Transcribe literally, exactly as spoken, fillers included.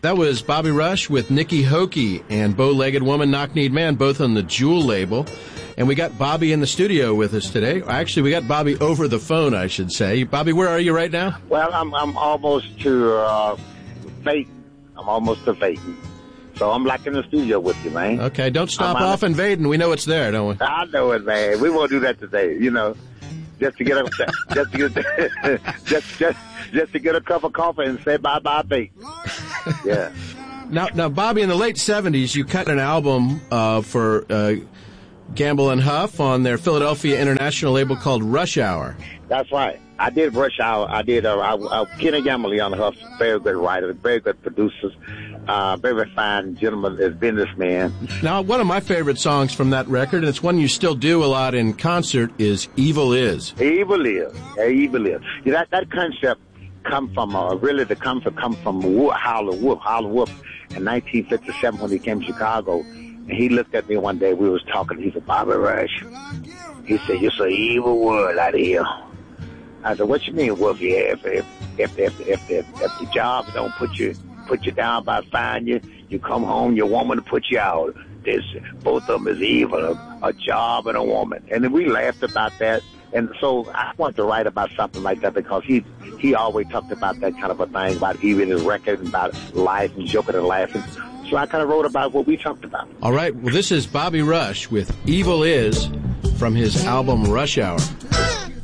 That was Bobby Rush with Nikki Hokie and Bow-Legged Woman, Knock-Kneed Man, both on the Jewel label. And we got Bobby in the studio with us today. Actually, we got Bobby over the phone, I should say. Bobby, where are you right now? Well, I'm I'm almost to uh, Vaden. I'm almost to Vaden. So I'm like in the studio with you, man. Okay, don't stop I'm off in Vaden. We know it's there, don't we? I know it, man. We won't do that today, you know. Just to get a just to get just just just to get a cup of coffee and say bye bye, Vaden. Yeah. Now, now, Bobby, in the late seventies, you cut an album uh, for uh, Gamble and Huff on their Philadelphia international label called Rush Hour. That's right. I did Rush Hour. I did. Uh, I, I, Kenny Gamble on Huff, very good writer, very good producers, uh, very fine gentleman, as businessman. Now, one of my favorite songs from that record, and it's one you still do a lot in concert, is "Evil Is." Evil is. Yeah, Evil is. Yeah, that that concept come from uh, really the comfort come from Howlin' Wolf. Howlin' Wolf in nineteen fifty-seven when he came to Chicago, and he looked at me one day. We was talking. He said, "Bobby Rush," he said, "You're so evil world out of here." I said, "What you mean, Wolf? Yeah, if if if if if, if, if the jobs don't put you put you down by firing you, you come home, your woman to put you out. This both of them is evil, a, a job and a woman." And then we laughed about that. And so I wanted to write about something like that because he he always talked about that kind of a thing, about even his record and about life and joking and laughing. So I kind of wrote about what we talked about. All right. Well, this is Bobby Rush with "Evil Is" from his album Rush Hour.